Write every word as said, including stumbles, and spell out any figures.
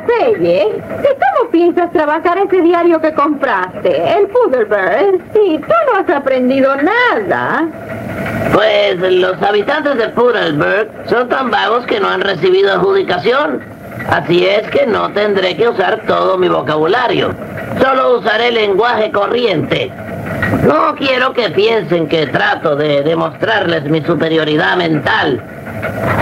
Pelle, ¿cómo piensas trabajar ese diario que compraste? El Pudelberg. Sí, tú no has aprendido nada. Pues los habitantes de Pudelberg son tan vagos que no han recibido adjudicación. Así es que no tendré que usar todo mi vocabulario. Solo usaré lenguaje corriente. No quiero que piensen que trato de demostrarles mi superioridad mental.